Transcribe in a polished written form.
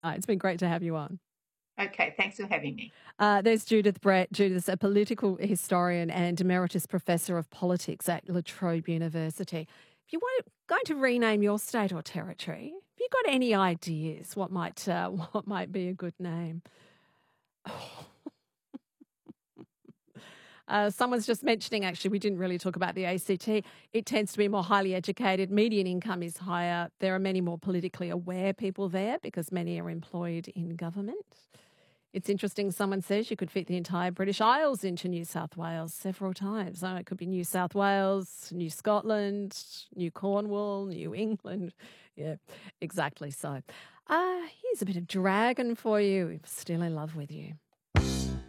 It's been great to have you on. Okay, thanks for having me. There's Judith Brett. Judith's a political historian and emeritus professor of politics at La Trobe University. If you were going to rename your state or territory, have you got any ideas what might be a good name? Someone's just mentioning, actually, we didn't really talk about the ACT. It tends to be more highly educated. Median income is higher. There are many more politically aware people there because many are employed in government. It's interesting, someone says you could fit the entire British Isles into New South Wales several times. It could be New South Wales, New Scotland, New Cornwall, New England. Yeah, exactly so. Here's a bit of Dragon for you. Still in love with you.